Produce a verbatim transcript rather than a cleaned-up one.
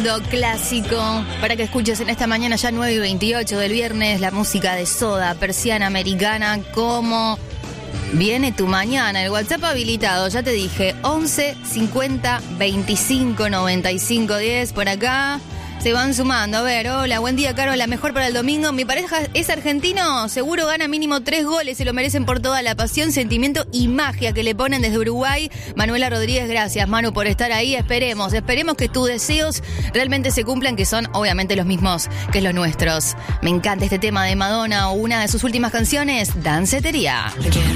Clásico para que escuches en esta mañana ya nueve y veintiocho del viernes la música de Soda, Persiana Americana. ¿Cómo viene tu mañana? El WhatsApp habilitado, ya te dije, once cincuenta veinticinco noventa y cinco diez. Por acá se van sumando. A ver, hola, buen día, Caro, la mejor para el domingo. Mi pareja es argentino, seguro gana mínimo tres goles, se lo merecen por toda la pasión, sentimiento y magia que le ponen desde Uruguay. Manuela Rodríguez, gracias, Manu, por estar ahí. Esperemos, esperemos que tus deseos realmente se cumplan, que son obviamente los mismos que los nuestros. Me encanta este tema de Madonna, o una de sus últimas canciones, Dancetería.